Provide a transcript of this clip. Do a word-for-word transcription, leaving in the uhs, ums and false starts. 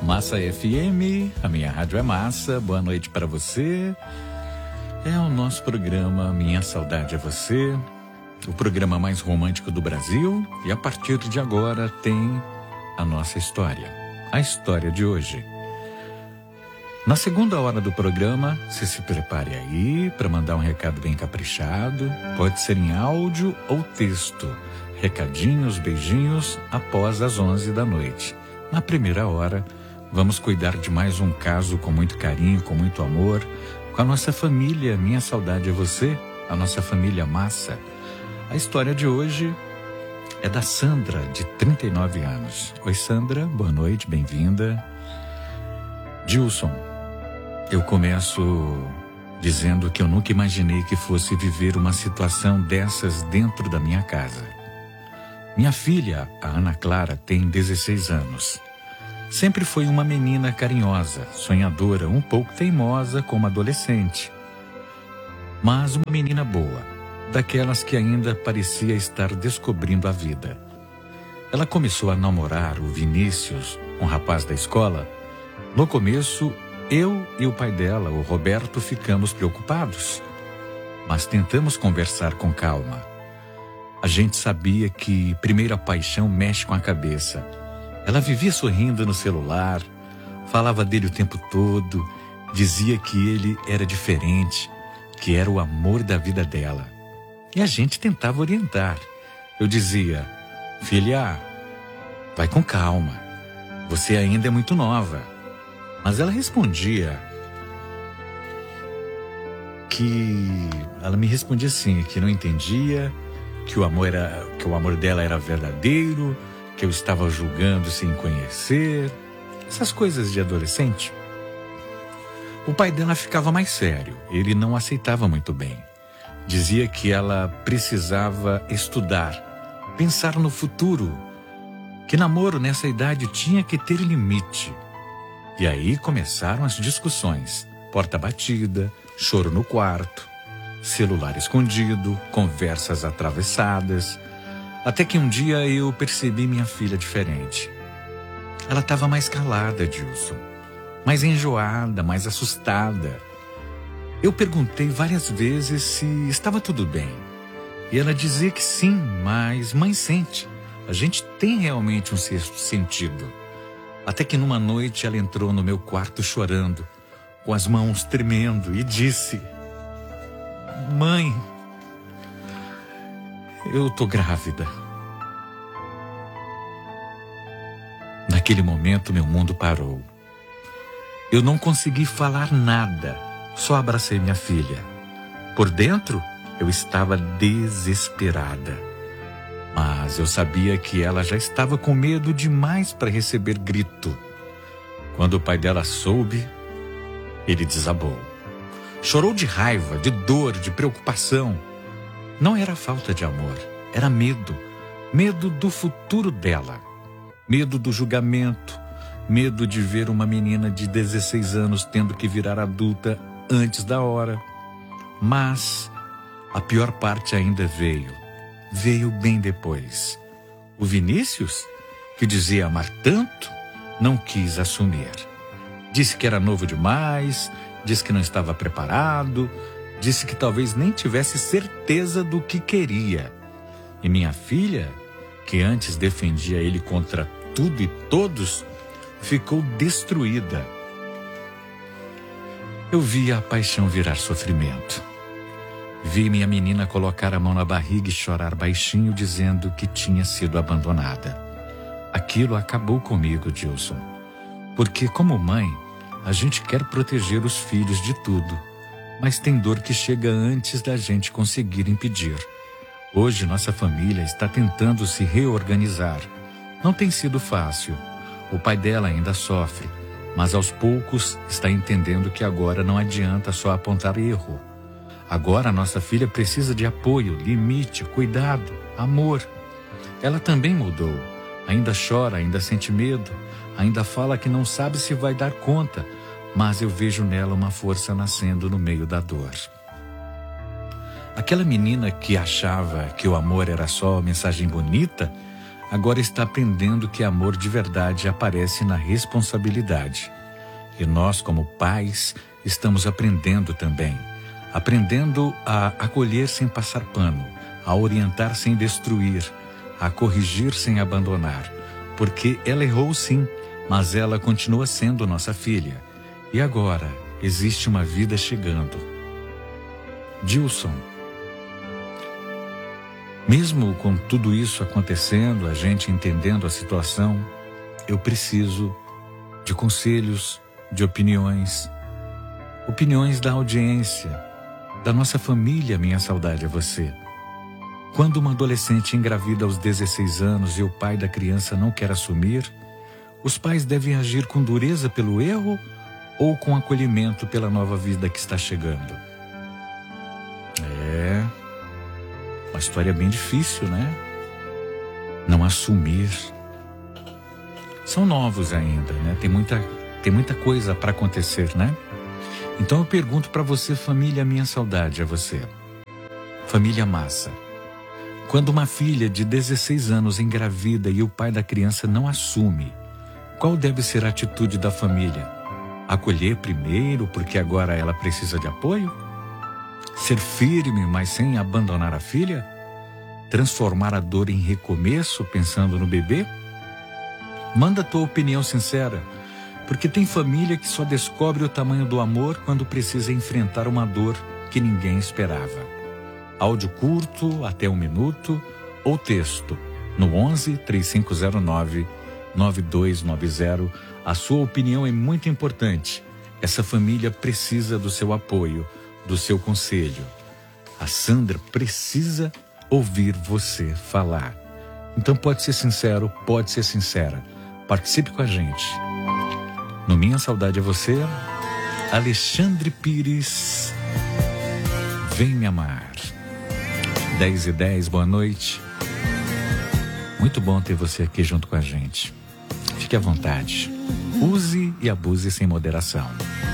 Massa F M, a minha rádio é Massa. Boa noite para você. É o nosso programa Minha Saudade é Você, o programa mais romântico do Brasil. E a partir de agora tem a nossa história, a história de hoje. Na segunda hora do programa, você se prepare aí para mandar um recado bem caprichado. Pode ser em áudio ou texto. Recadinhos, beijinhos após as onze da noite. Na primeira hora, vamos cuidar de mais um caso com muito carinho, com muito amor, com a nossa família. Minha Saudade é Você, a nossa família Massa. A história de hoje é da Sandra, de trinta e nove anos. Oi, Sandra, boa noite, bem-vinda. Gilson, eu começo dizendo que eu nunca imaginei que fosse viver uma situação dessas dentro da minha casa. Minha filha, a Ana Clara, tem dezesseis anos. Sempre foi uma menina carinhosa, sonhadora, um pouco teimosa como adolescente. Mas uma menina boa, daquelas que ainda parecia estar descobrindo a vida. Ela começou a namorar o Vinícius, um rapaz da escola. No começo, eu e o pai dela, o Roberto, ficamos preocupados. Mas tentamos conversar com calma. A gente sabia que primeira paixão mexe com a cabeça. Ela vivia sorrindo no celular, falava dele o tempo todo, dizia que ele era diferente, que era o amor da vida dela. E a gente tentava orientar. Eu dizia, filha, vai com calma, você ainda é muito nova. Mas ela respondia que... Ela me respondia assim, que não entendia, que o amor era, que o amor dela era verdadeiro, que eu estava julgando sem conhecer, essas coisas de adolescente. O pai dela ficava mais sério, ele não aceitava muito bem. Dizia que ela precisava estudar, pensar no futuro, que namoro nessa idade tinha que ter limite. E aí começaram as discussões, porta batida, choro no quarto, celular escondido, conversas atravessadas, até que um dia eu percebi minha filha diferente. Ela estava mais calada, Gilson, mais enjoada, mais assustada. Eu perguntei várias vezes se estava tudo bem. E ela dizia que sim, mas mãe sente. A gente tem realmente um sexto sentido. Até que numa noite ela entrou no meu quarto chorando, com as mãos tremendo, e disse: mãe, eu tô grávida. Naquele momento meu mundo parou. Eu não consegui falar nada, só abracei minha filha. Por dentro eu estava desesperada, mas eu sabia que ela já estava com medo demais para receber grito. Quando o pai dela soube, ele desabou. Chorou de raiva, de dor, de preocupação. Não era falta de amor, era medo. Medo do futuro dela. Medo do julgamento. Medo de ver uma menina de dezesseis anos tendo que virar adulta antes da hora. Mas a pior parte ainda veio. Veio bem depois. O Vinícius, que dizia amar tanto, não quis assumir. Disse que era novo demais, disse que não estava preparado, disse que talvez nem tivesse certeza do que queria. E minha filha, que antes defendia ele contra tudo e todos, ficou destruída. Eu vi a paixão virar sofrimento. Vi minha menina colocar a mão na barriga e chorar baixinho, dizendo que tinha sido abandonada. Aquilo acabou comigo, Gilson. Porque, como mãe, a gente quer proteger os filhos de tudo, mas tem dor que chega antes da gente conseguir impedir. Hoje nossa família está tentando se reorganizar. Não tem sido fácil. O pai dela ainda sofre, mas aos poucos está entendendo que agora não adianta só apontar erro. Agora nossa filha precisa de apoio, limite, cuidado, amor. Ela também mudou. Ainda chora, ainda sente medo, ainda fala que não sabe se vai dar conta, mas eu vejo nela uma força nascendo no meio da dor. Aquela menina que achava que o amor era só mensagem bonita, agora está aprendendo que amor de verdade aparece na responsabilidade. E nós, como pais, estamos aprendendo também. Aprendendo a acolher sem passar pano, a orientar sem destruir, a corrigir sem abandonar. Porque ela errou sim, mas ela continua sendo nossa filha. E agora existe uma vida chegando. Dilson, mesmo com tudo isso acontecendo, a gente entendendo a situação, eu preciso de conselhos, de opiniões, opiniões da audiência, da nossa família. Minha saudade a você. Quando uma adolescente engravida aos dezesseis anos e o pai da criança não quer assumir, os pais devem agir com dureza pelo erro ou com acolhimento pela nova vida que está chegando? É uma história bem difícil, né? Não assumir. São novos ainda, né? Tem muita, tem muita coisa para acontecer, né? Então eu pergunto para você, família, minha saudade a você. Família massa. Quando uma filha de dezesseis anos engravida e o pai da criança não assume, qual deve ser a atitude da família? Acolher primeiro, porque agora ela precisa de apoio? Ser firme, mas sem abandonar a filha? Transformar a dor em recomeço, pensando no bebê? Manda a tua opinião sincera, porque tem família que só descobre o tamanho do amor quando precisa enfrentar uma dor que ninguém esperava. Áudio curto, até um minuto, ou texto, no onze, três cinco zero nove, nove dois nove zero. A sua opinião é muito importante. Essa família precisa do seu apoio, do seu conselho. A Sandra precisa ouvir você falar. Então pode ser sincero, pode ser sincera. Participe com a gente. No Minha Saudade a Você, Alexandre Pires, Vem Me Amar. dez e dez, boa noite. Muito bom ter você aqui junto com a gente. Fique à vontade. Use e abuse sem moderação.